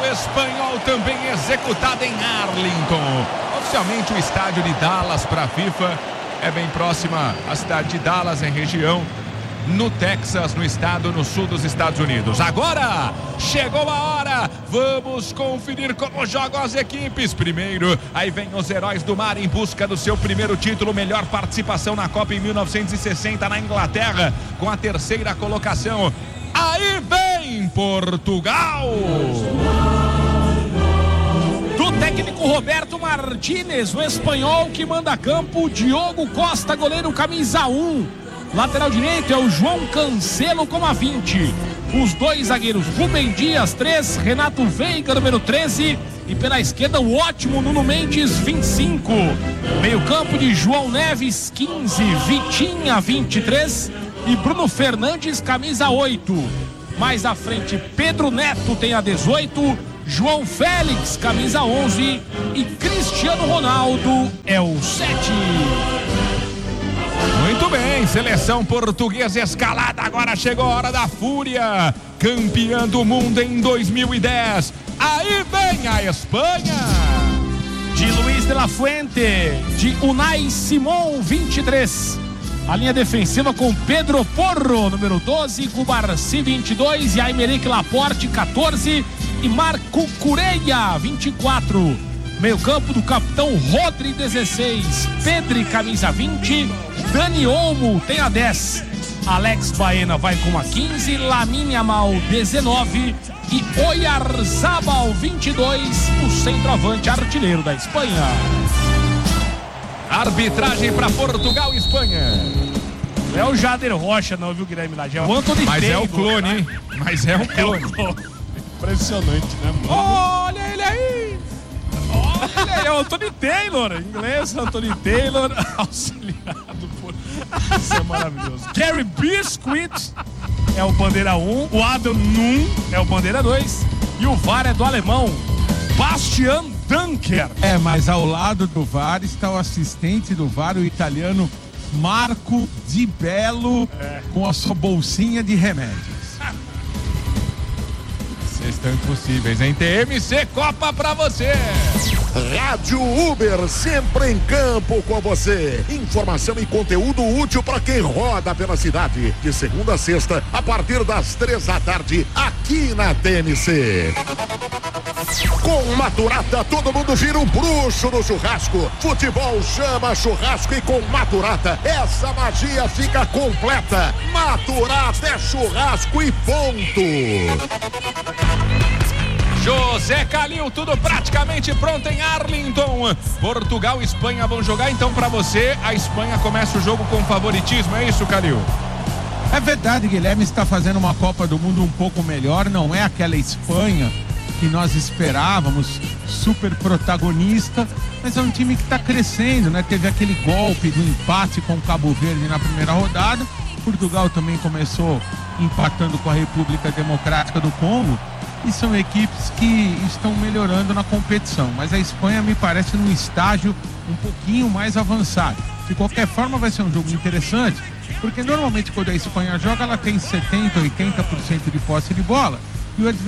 Espanhol também executada em Arlington. Oficialmente o estádio de Dallas para a FIFA. É bem próxima à cidade de Dallas, em região no Texas, no estado, no sul dos Estados Unidos. Agora chegou a hora, vamos conferir como jogam as equipes. Primeiro, aí vem os Heróis do Mar em busca do seu primeiro título, melhor participação na Copa em 1960 na Inglaterra, com a terceira colocação. Aí vem Portugal. Do técnico Roberto Martínez, o espanhol que manda a campo, Diogo Costa, goleiro camisa 1. Lateral direito é o João Cancelo com a 20. Os dois zagueiros, Rubem Dias, 3, Renato Veiga, número 13. E pela esquerda, o ótimo Nuno Mendes, 25. Meio campo de João Neves, 15. Vitinha, 23. E Bruno Fernandes, camisa 8. Mais à frente, Pedro Neto tem a 18. João Félix, camisa 11. E Cristiano Ronaldo é o 7. Muito bem, seleção portuguesa escalada, agora chegou a hora da fúria, campeã do mundo em 2010, aí vem a Espanha. De Luiz de la Fuente, de Unai Simón, 23. A linha defensiva com Pedro Porro, número 12, Cubarci, 22, e Aymeric Laporte, 14, e Marco Cureia, 24. Meio campo do capitão Rodri, 16, Pedri, camisa 20, Dani Olmo tem a 10, Alex Baena vai com a 15, Lamine Yamal, 19 e Oyarzabal, 22, o centroavante artilheiro da Espanha. Arbitragem para Portugal e Espanha. Não é o Jader Rocha não, viu, Guilherme Lage? Mas é o clone, hein? Mas é um clone. Impressionante, né, mano? Olha ele aí! Olha aí, é o Anthony Taylor, inglês, Anthony Taylor, auxiliado por... Isso é maravilhoso. Gary Biscuit é o bandeira 1, o Adam Nunn é o bandeira 2 e o VAR é do alemão Bastian Dunker. Mas ao lado do VAR está o assistente do VAR, o italiano Marco Di Bello, com a sua bolsinha de remédios. Vocês estão impossíveis, hein? TMC Copa pra você. Rádio Uber, sempre em campo com você. Informação e conteúdo útil para quem roda pela cidade. De segunda a sexta, a partir das 3 da tarde, aqui na TMC. Com Maturata, todo mundo vira um bruxo no churrasco. Futebol chama churrasco e com Maturata, essa magia fica completa. Maturata é churrasco e ponto. José Calil, tudo praticamente pronto em Arlington. Portugal e Espanha vão jogar, então para você, a Espanha começa o jogo com favoritismo, é isso, Calil? É verdade, Guilherme está fazendo uma Copa do Mundo um pouco melhor, não é aquela Espanha que nós esperávamos, super protagonista, mas é um time que está crescendo, né? Teve aquele golpe do empate com o Cabo Verde na primeira rodada. Portugal também começou empatando com a República Democrática do Congo. E são equipes que estão melhorando na competição, mas a Espanha me parece num estágio um pouquinho mais avançado. De qualquer forma vai ser um jogo interessante, porque normalmente quando a Espanha joga ela tem 70%, 80% de posse de bola e o adversário